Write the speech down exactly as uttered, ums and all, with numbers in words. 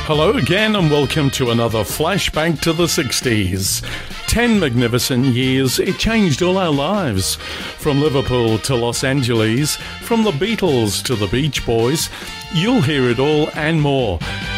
Hello again and welcome to another flashback to the sixties. Ten magnificent years, it changed all our lives. From Liverpool to Los Angeles, from the Beatles to the Beach Boys, you'll hear it all and more